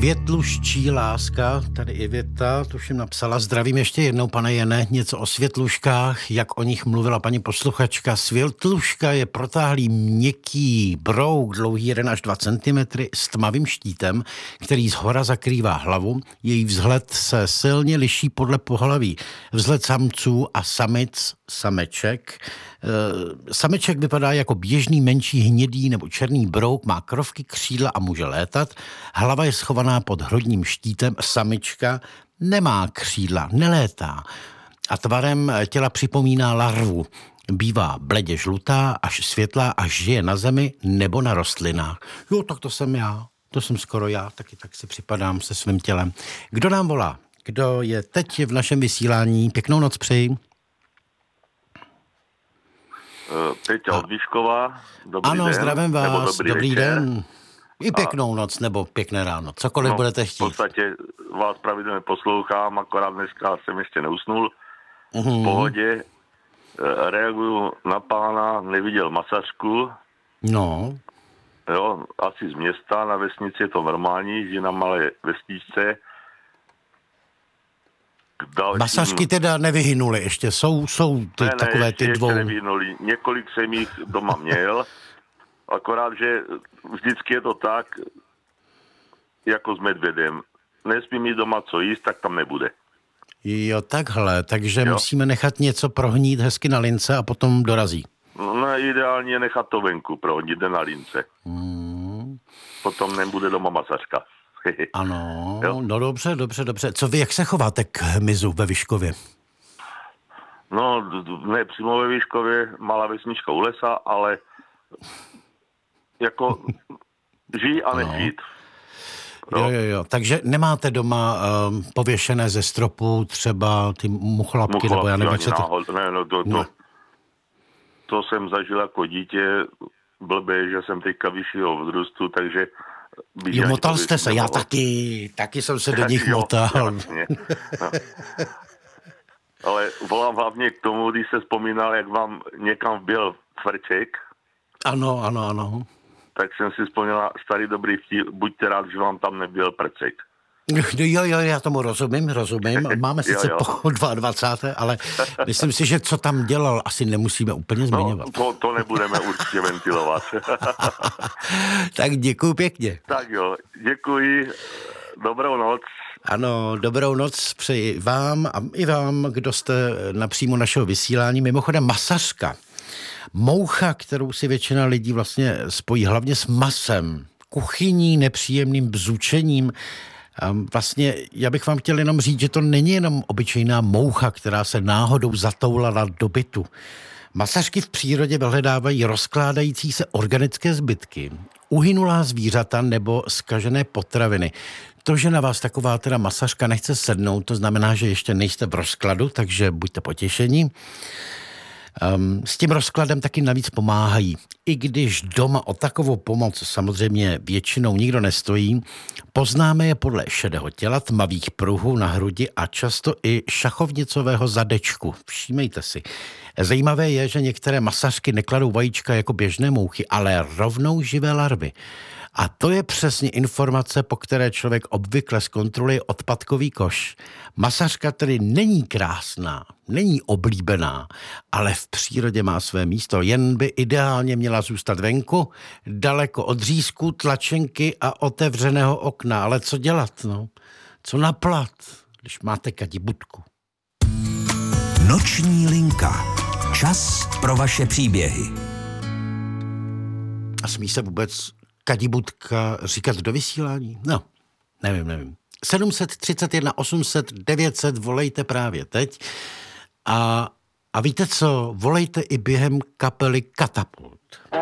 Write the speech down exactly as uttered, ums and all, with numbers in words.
Světluščí láska, tady Iveta, tuším napsala, zdravím ještě jednou, pane Jene, něco o světluškách, jak o nich mluvila paní posluchačka. Světluška je protáhlý měkký brouk, dlouhý jeden až dva centimetry, s tmavým štítem, který zhora zakrývá hlavu. Její vzhled se silně liší podle pohlaví. Vzhled samců a samic, sameček. E, sameček vypadá jako běžný menší hnědý nebo černý brouk, má krovky, křídla a může létat. Hlava je schovaná pod hrudním štítem, samička nemá křídla, nelétá a tvarem těla připomíná larvu. Bývá bledě žlutá, až světlá, až žije na zemi nebo na rostlinách. Jo, tak to jsem já, to jsem skoro já, taky tak si připadám se svým tělem. Kdo nám volá? Kdo je teď v našem vysílání? Pěknou noc přeji. Peťa od Výškova. Dobrý ano, den. zdravím vás, dobrý, dobrý večer. den. I pěknou noc, nebo pěkné ráno, cokoliv no, budete chtít. V podstatě vás pravidelně poslouchám, akorát dneska jsem ještě neusnul. Uhum. V pohodě reaguju na pána, neviděl masažku. No. Jo, asi z města, na vesnici je to normální, že na malé vesničce. Dalším... Masažky teda nevyhynuly ještě, jsou, jsou ty, ne, ne, takové ještě, ty dvou. ještě nevyhnuli. Několik jsem jich doma měl, akorát, že vždycky je to tak, jako s medvědem. Nesmí mít doma co jíst, tak tam nebude. Jo, takhle, takže jo. Musíme nechat něco prohnít hezky na lince a potom dorazí. No, ideálně nechat to venku, prohodit na lince. Hmm. Potom nebude doma masažka. Ano, jo. No dobře, dobře, dobře. Co vy, jak se chováte k hmyzu ve Vyškově? No, ne přímo ve Vyškově, malá vesnička u lesa, ale jako žij a nežít. Jo, jo, jo. Takže nemáte doma um, pověšené ze stropu třeba ty muchlapky, Muchlapky nebo já nevím, jak se to... Náhod, ne, no to, to, no. to jsem zažil jako dítě, blbě, že jsem teďka vyššího vzrůstu, takže... Jo, motal jste se, já taky, taky jsem se do nich jo, motal. Jasně. No. Ale volám hlavně k tomu, když se vzpomínal, jak vám někam vběl frček. Ano, ano, ano. Tak jsem si vzpomněla starý dobrý vtip, buďte rád, že vám tam nebyl prcek. Jo, jo, já tomu rozumím, rozumím. Máme sice jo, jo. po dvacáté ale myslím si, že co tam dělal, asi nemusíme úplně zmiňovat. No, to, to nebudeme určitě ventilovat. Tak děkuji pěkně. Tak jo, děkuji, dobrou noc. Ano, dobrou noc přeji vám a i vám, kdo jste napřímo našeho vysílání. Mimochodem masažka, moucha, kterou si většina lidí vlastně spojí hlavně s masem, kuchyní, nepříjemným bzučením. Vlastně já bych vám chtěl jenom říct, že to není jenom obyčejná moucha, která se náhodou zatoulala do bytu. Masažky v přírodě vyhledávají rozkládající se organické zbytky, uhynulá zvířata nebo zkažené potraviny. To, že na vás taková teda masažka nechce sednout, to znamená, že ještě nejste v rozkladu, takže buďte potěšení. Um, s tím rozkladem taky navíc pomáhají. I když doma o takovou pomoc samozřejmě většinou nikdo nestojí, poznáme je podle šedého těla, tmavých pruhů na hrudi a často i šachovnicového zadečku. Všímejte si. Zajímavé je, že některé masažky nekladou vajíčka jako běžné mouchy, ale rovnou živé larvy. A to je přesně informace, po které člověk obvykle zkontroluje odpadkový koš. Masažka tedy není krásná, není oblíbená, ale v přírodě má své místo. Jen by ideálně měla zůstat venku, daleko od řízku, tlačenky a otevřeného okna. Ale co dělat, no? Co naplat, když máte kadibutku? Noční linka. Čas pro vaše příběhy. A smí se vůbec kadibutka říkat do vysílání? No, nevím, nevím. sedm set třicet jedna osm set devět set volejte právě teď. A, a víte co? Volejte i během kapely Katapult.